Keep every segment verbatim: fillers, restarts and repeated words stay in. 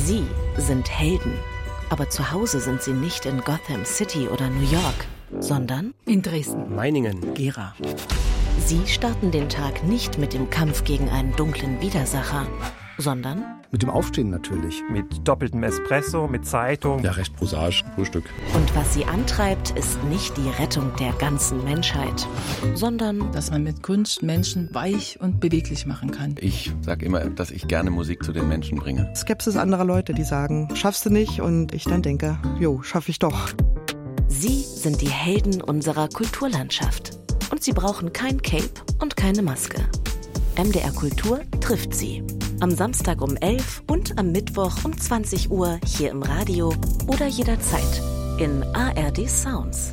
Sie sind Helden. Aber zu Hause sind sie nicht in Gotham City oder New York, sondern in Dresden, Meiningen, Gera. Sie starten den Tag nicht mit dem Kampf gegen einen dunklen Widersacher, sondern mit dem Aufstehen natürlich. Mit doppeltem Espresso, mit Zeitung. Ja, recht prosaisch, Frühstück. Und was sie antreibt, ist nicht die Rettung der ganzen Menschheit, sondern dass man mit Kunst Menschen weich und beweglich machen kann. Ich sage immer, dass ich gerne Musik zu den Menschen bringe. Skepsis anderer Leute, die sagen, schaffst du nicht, und ich dann denke, jo, schaff ich doch. Sie sind die Helden unserer Kulturlandschaft. Und sie brauchen kein Cape und keine Maske. M D R Kultur trifft sie. Am Samstag um elf und am Mittwoch um zwanzig Uhr hier im Radio oder jederzeit in A R D Sounds.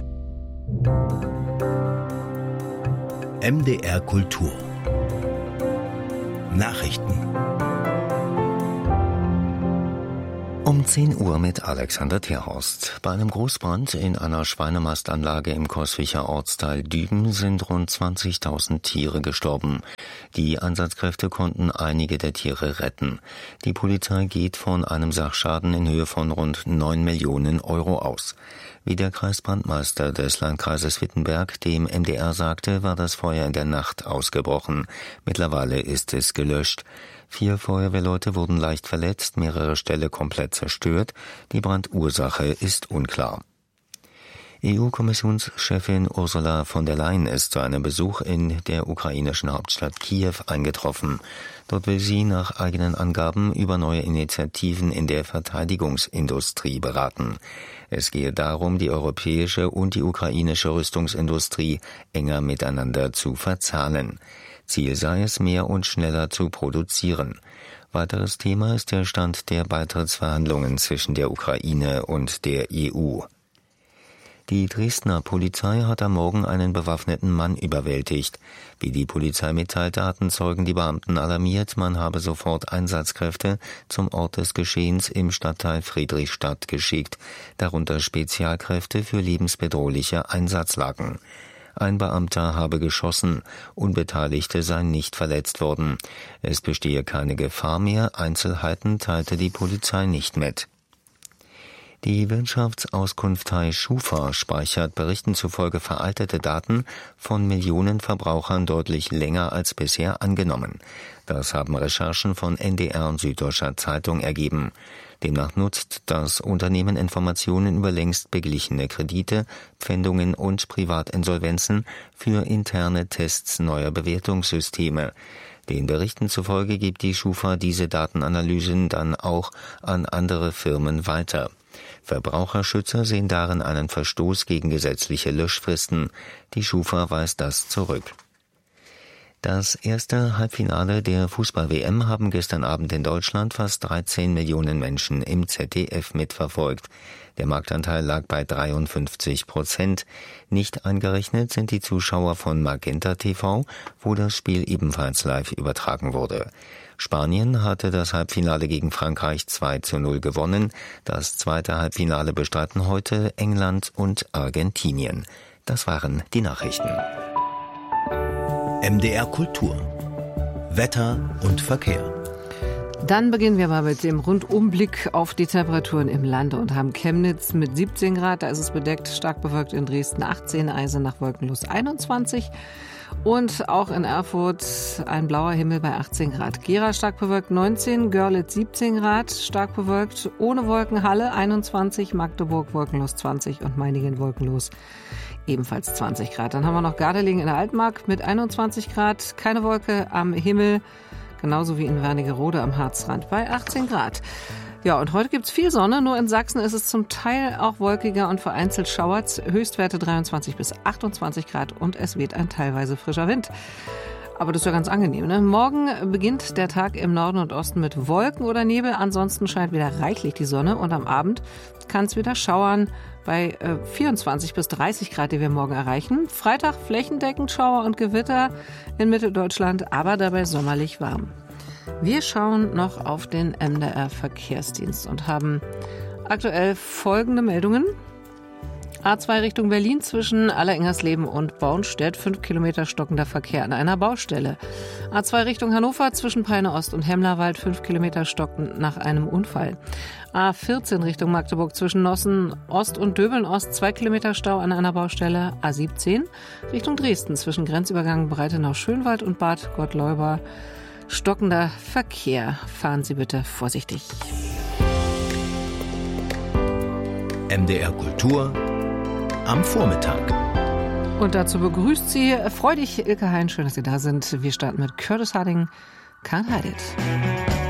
M D R Kultur. Nachrichten. Um zehn Uhr mit Alexander Terhorst. Bei einem Großbrand in einer Schweinemastanlage im Coswicher Ortsteil Düben sind rund zwanzigtausend Tiere gestorben. Die Einsatzkräfte konnten einige der Tiere retten. Die Polizei geht von einem Sachschaden in Höhe von rund neun Millionen Euro aus. Wie der Kreisbrandmeister des Landkreises Wittenberg dem M D R sagte, war das Feuer in der Nacht ausgebrochen. Mittlerweile ist es gelöscht. Vier Feuerwehrleute wurden leicht verletzt, mehrere Ställe komplett zerstört. Die Brandursache ist unklar. E U-Kommissionschefin Ursula von der Leyen ist zu einem Besuch in der ukrainischen Hauptstadt Kiew eingetroffen. Dort will sie nach eigenen Angaben über neue Initiativen in der Verteidigungsindustrie beraten. Es gehe darum, die europäische und die ukrainische Rüstungsindustrie enger miteinander zu verzahnen. Ziel sei es, mehr und schneller zu produzieren. Weiteres Thema ist der Stand der Beitrittsverhandlungen zwischen der Ukraine und der E U. Die Dresdner Polizei hat am Morgen einen bewaffneten Mann überwältigt. Wie die Polizei mitteilte, hatten Zeugen die Beamten alarmiert, man habe sofort Einsatzkräfte zum Ort des Geschehens im Stadtteil Friedrichstadt geschickt, darunter Spezialkräfte für lebensbedrohliche Einsatzlagen. Ein Beamter habe geschossen, Unbeteiligte seien nicht verletzt worden. Es bestehe keine Gefahr mehr, Einzelheiten teilte die Polizei nicht mit. Die Wirtschaftsauskunftei Schufa speichert Berichten zufolge veraltete Daten von Millionen Verbrauchern deutlich länger als bisher angenommen. Das haben Recherchen von N D R und Süddeutscher Zeitung ergeben. Demnach nutzt das Unternehmen Informationen über längst beglichene Kredite, Pfändungen und Privatinsolvenzen für interne Tests neuer Bewertungssysteme. Den Berichten zufolge gibt die Schufa diese Datenanalysen dann auch an andere Firmen weiter. Verbraucherschützer sehen darin einen Verstoß gegen gesetzliche Löschfristen. Die Schufa weist das zurück. Das erste Halbfinale der Fußball-W M haben gestern Abend in Deutschland fast dreizehn Millionen Menschen im Z D F mitverfolgt. Der Marktanteil lag bei dreiundfünfzig Prozent. Nicht eingerechnet sind die Zuschauer von Magenta T V, wo das Spiel ebenfalls live übertragen wurde. Spanien hatte das Halbfinale gegen Frankreich zwei zu null gewonnen. Das zweite Halbfinale bestreiten heute England und Argentinien. Das waren die Nachrichten. M D R Kultur. Wetter und Verkehr. Dann beginnen wir mal mit dem Rundumblick auf die Temperaturen im Lande und haben Chemnitz mit siebzehn Grad, da ist es bedeckt, stark bewölkt in Dresden achtzehn, Eisenach wolkenlos einundzwanzig und auch in Erfurt ein blauer Himmel bei achtzehn Grad. Gera stark bewölkt neunzehn, Görlitz siebzehn Grad, stark bewölkt ohne Wolken, Halle einundzwanzig, Magdeburg wolkenlos zwanzig und Meiningen wolkenlos ebenfalls zwanzig Grad. Dann haben wir noch Gardelegen in der Altmark mit einundzwanzig Grad, keine Wolke am Himmel, genauso wie in Wernigerode am Harzrand bei achtzehn Grad. Ja, und heute gibt's viel Sonne, nur in Sachsen ist es zum Teil auch wolkiger und vereinzelt schauert's. Höchstwerte dreiundzwanzig bis achtundzwanzig Grad und es weht ein teilweise frischer Wind. Aber das ist ja ganz angenehm, ne? Morgen beginnt der Tag im Norden und Osten mit Wolken oder Nebel. Ansonsten scheint wieder reichlich die Sonne und am Abend kann es wieder schauern bei äh, vierundzwanzig bis dreißig Grad, die wir morgen erreichen. Freitag flächendeckend Schauer und Gewitter in Mitteldeutschland, aber dabei sommerlich warm. Wir schauen noch auf den M D R Verkehrsdienst und haben aktuell folgende Meldungen. A zwei Richtung Berlin zwischen Allerengersleben und Bornstedt, fünf Kilometer stockender Verkehr an einer Baustelle. A zwei Richtung Hannover zwischen Peine Ost und Hemlerwald, fünf Kilometer stockend nach einem Unfall. A vierzehn Richtung Magdeburg zwischen Nossen Ost und Döbeln Ost, zwei Kilometer Stau an einer Baustelle. A siebzehn Richtung Dresden zwischen Grenzübergang Breitenau-Schönwald und Bad Gottleuba, stockender Verkehr. Fahren Sie bitte vorsichtig. M D R Kultur am Vormittag. Und dazu begrüßt Sie freudig Ilke Hein. Schön, dass Sie da sind. Wir starten mit Curtis Harding, Can't Hide It.